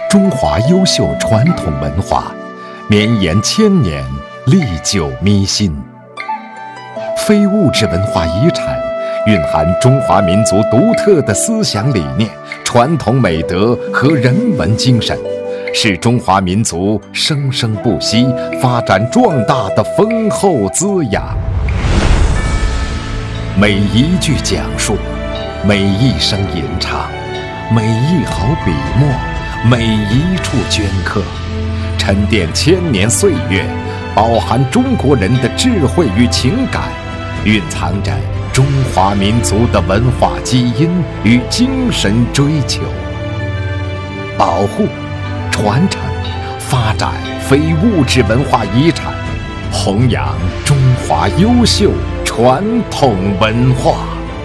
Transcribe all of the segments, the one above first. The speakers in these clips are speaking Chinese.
中华优秀传统文化，绵延千年，历久弥新。非物质文化遗产蕴含中华民族独特的思想理念、传统美德和人文精神，是中华民族生生不息、发展壮大的丰厚滋养。每一句讲述，每一声吟唱，每一毫笔墨，每一处镌刻，沉淀千年岁月，饱含中国人的智慧与情感，蕴藏着中华民族的文化基因与精神追求。保护、传承、发展非物质文化遗产，弘扬中华优秀传统文化。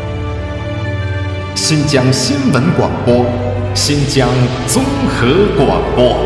新疆新闻广播，新疆综合广播。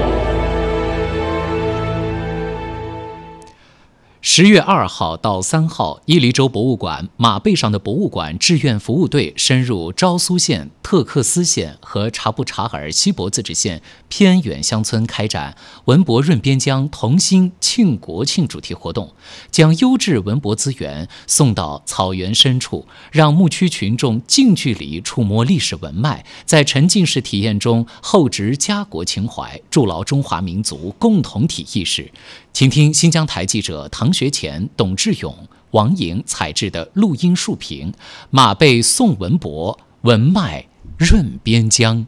10月2号到3号，伊犁州博物馆马背上的博物馆志愿服务队深入昭苏县、特克斯县和察布查尔西博自治县偏远乡村开展文博润边疆同心庆国庆主题活动，将优质文博资源送到草原深处，让牧区群众近距离触摸历史文脉，在沉浸式体验中厚植家国情怀，筑牢中华民族共同体意识。请听新疆台记者唐学前、董志勇、王莹采制的录音述评，马背宋文博，文脉润边疆。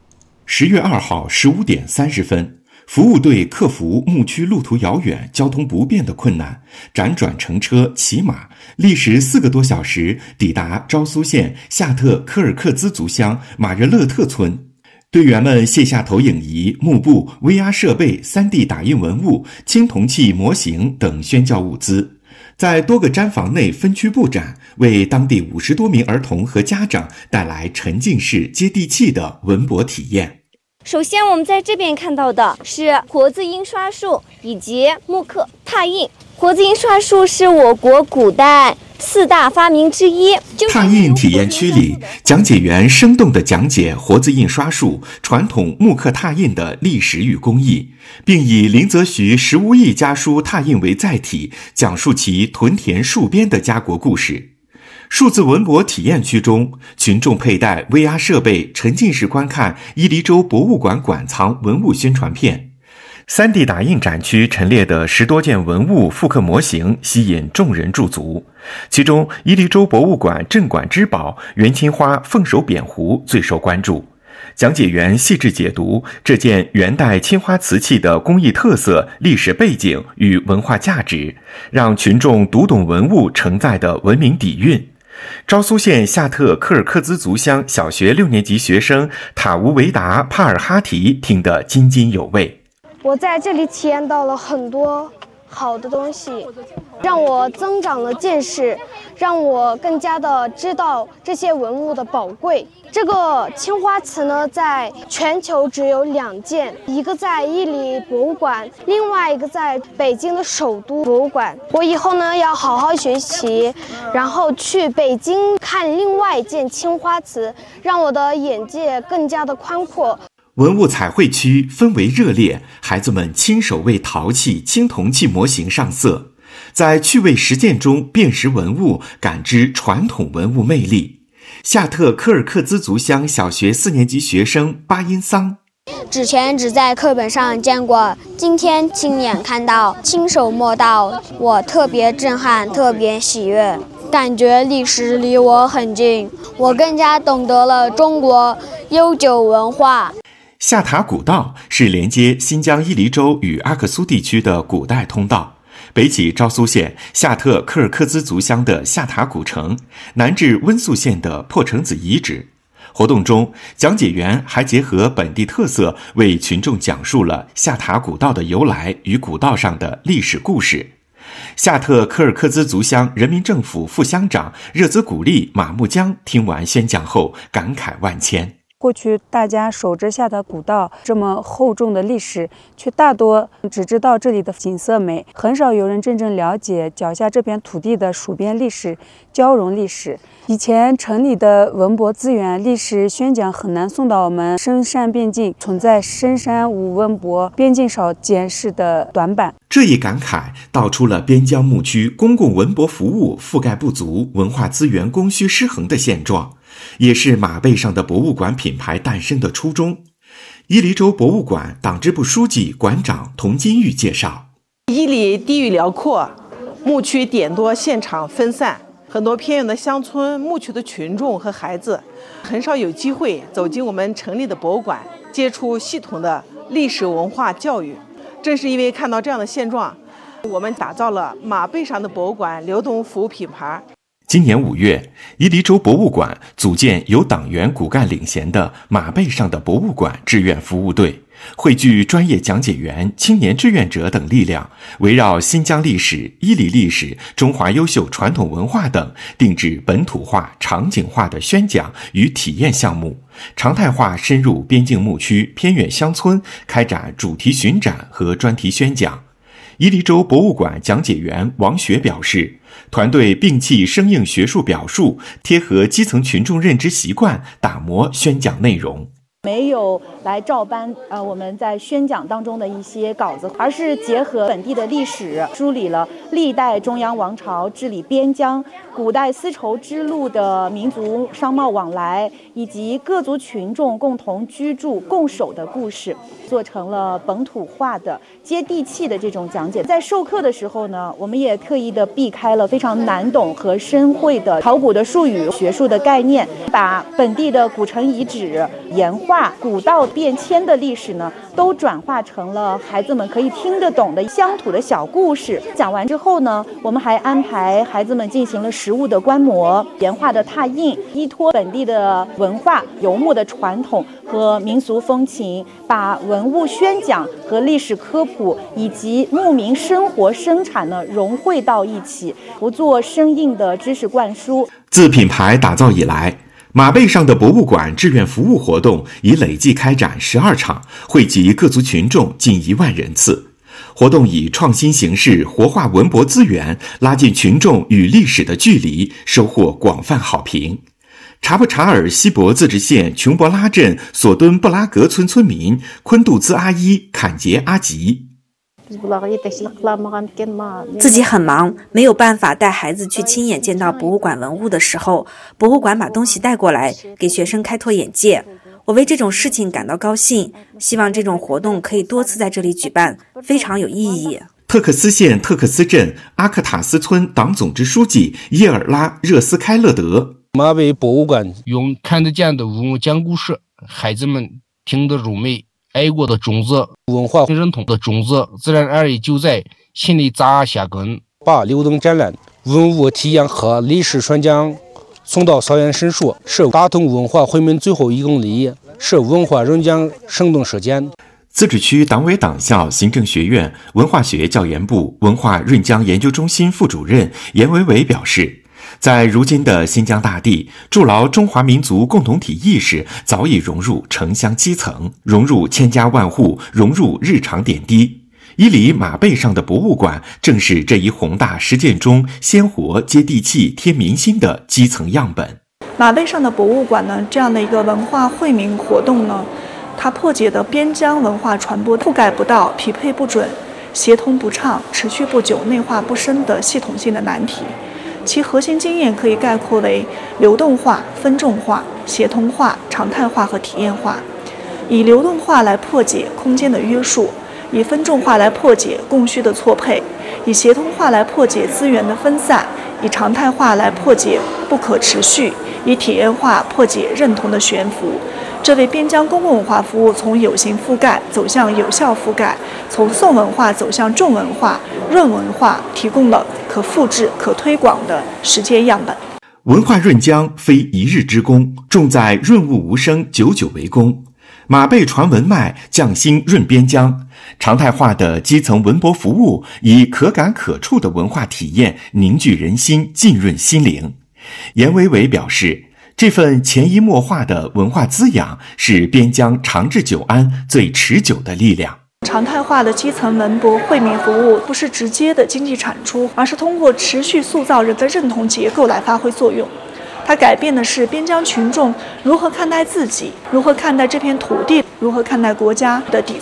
10月2号15点30分，服务队克服牧区路途遥远、交通不便的困难，辗转乘车、骑马，历时4个多小时，抵达昭苏县夏特科尔克孜族乡马热勒特村。队员们卸下投影仪、幕布、VR 设备、3D 打印文物、青铜器模型等宣教物资，在多个毡房内分区布展，为当地50多名儿童和家长带来沉浸式、接地气的文博体验。 首先我们在这边看到的是活字印刷术以及木刻拓印。活字印刷术是我国古代4大发明之一。 拓印体验区里，讲解员生动地讲解活字印刷术、传统木刻拓印的历史与工艺，并以林则徐石无义家书拓印为载体，讲述其屯田戍边的家国故事。数字文博体验区中，群众佩戴 VR 设备，沉浸式观看伊犁州博物馆馆藏文物宣传片。3D 打印展区陈列的10多件文物复刻模型吸引众人驻足，其中伊犁州博物馆镇馆之宝元青花凤首扁壶最受关注。讲解员细致解读这件元代青花瓷器的工艺特色、历史背景与文化价值，让群众读懂文物承载的文明底蕴。昭苏县夏特科尔克孜族乡小学6年级学生塔乌维达帕尔哈提听得津津有味。 我在这里体验到了很多好的东西，让我增长了见识，让我更加的知道这些文物的宝贵。这个青花瓷呢，在全球只有2件，一个在伊犁博物馆，另外一个在北京的首都博物馆。我以后呢要好好学习，然后去北京看另外一件青花瓷，让我的眼界更加的宽阔。 文物彩绘区氛围热烈，孩子们亲手为陶器、青铜器模型上色，在趣味实践中辨识文物，感知传统文物魅力。夏特科尔克孜族乡小学4年级学生巴音桑： 之前只在课本上见过，今天亲眼看到、亲手摸到，我特别震撼，特别喜悦，感觉历史离我很近，我更加懂得了中国悠久文化。 夏塔古道是连接新疆伊犁州与阿克苏地区的古代通道，北起昭苏县夏特科尔克孜族乡的夏塔古城，南至温宿县的破城子遗址。活动中，讲解员还结合本地特色，为群众讲述了夏塔古道的由来与古道上的历史故事。夏特科尔克孜族乡人民政府副乡长热孜古丽马木江听完宣讲后感慨万千。 过去大家守着下的古道，这么厚重的历史，却大多只知道这里的景色美，很少有人真正了解脚下这片土地的戍边历史、交融历史。以前城里的文博资源、历史宣讲很难送到我们深山边境，存在深山无文博、边境少见识的短板。 这一感慨道出了边疆牧区公共文博服务覆盖不足、文化资源供需失衡的现状，也是马背上的博物馆品牌诞生的初衷。伊犁州博物馆党支部书记、馆长童金玉介绍， 伊犁地域辽阔，牧区点多，现场分散，很多偏远的乡村牧区的群众和孩子很少有机会走进我们城里的博物馆，接触系统的历史文化教育。正是因为看到这样的现状，我们打造了马背上的博物馆流动服务品牌。 今年5月，伊犁州博物馆组建由党员骨干领衔的马背上的博物馆志愿服务队，汇聚专业讲解员、青年志愿者等力量，围绕新疆历史、伊犁历史、中华优秀传统文化等，定制本土化、场景化的宣讲与体验项目，常态化深入边境牧区、偏远乡村，开展主题巡展和专题宣讲。伊犁州博物馆讲解员王雪表示，团队摒弃生硬学术表述，贴合基层群众认知习惯，打磨宣讲内容。 没有来照搬我们在宣讲当中的一些稿子，而是结合本地的历史，梳理了历代中央王朝治理边疆、古代丝绸之路的民族商贸往来，以及各族群众共同居住共守的故事，做成了本土化的接地气的这种讲解。在授课的时候呢，我们也特意的避开了非常难懂和深晦的考古的术语、学术的概念，把本地的古城遗址、岩画、古道变迁的历史呢，都转化成了孩子们可以听得懂的乡土的小故事。讲完之后呢，我们还安排孩子们进行了实物的观摩、岩画的拓印，依托本地的文化、游牧的传统和民俗风情，把文物宣讲和历史科普以及牧民生活生产呢融汇到一起，不做生硬的知识灌输。 自品牌打造以来，马背上的博物馆志愿服务活动已累计开展12场，汇集各族群众近1万人次。活动以创新形式活化文博资源，拉近群众与历史的距离，收获广泛好评。察布查尔锡伯自治县琼博拉镇索敦布拉格村村民昆杜兹阿依坎杰阿吉， 自己很忙，没有办法带孩子去亲眼见到博物馆文物的时候，博物馆把东西带过来，给学生开拓眼界。我为这种事情感到高兴，希望这种活动可以多次在这里举办，非常有意义。 特克斯县特克斯镇阿克塔斯村党总支书记耶尔拉热斯开勒德， 马背博物馆用看得见的文物讲故事，孩子们听得入迷，爱国的种子、文化认同的种子自然而然就在心里扎下根。把流动展览、文物体验和历史宣讲送到校园申述，是打通文化回门最后1公里，是文化人讲生动实践。 自治区党委党校行政学院文化学教研部文化润疆研究中心副主任严维伟表示，在如今的新疆大地，筑牢中华民族共同体意识早已融入城乡基层，融入千家万户，融入日常点滴。伊犁马背上的博物馆正是这一宏大实践中鲜活、接地气、贴民心的基层样本。 马背上的博物馆呢，这样的一个文化惠民活动呢，它破解的边疆文化传播覆盖不到、匹配不准、协同不畅、持续不久、内化不深的系统性的难题。其核心经验可以概括为流动化、分众化、协同化、常态化和体验化。以流动化来破解空间的约束，以分众化来破解供需的错配，以协同化来破解资源的分散，以常态化来破解不可持续，以体验化破解认同的悬浮。这为边疆公共文化服务从有形覆盖走向有效覆盖，从宋文化走向重文化、润文化提供了可复制、可推广的实践样本。 文化润疆非一日之功，重在润物无声，久久为功。马背传文脉，匠心润边疆。常态化的基层文博服务，以可感可触的文化体验凝聚人心，浸润心灵。严维伟表示， 这份潜移默化的文化滋养是边疆长治久安最持久的力量。 常态化的基层文博惠民服务不是直接的经济产出，而是通过持续塑造人的认同结构来发挥作用。它改变的是边疆群众如何看待自己，如何看待这片土地，如何看待国家的底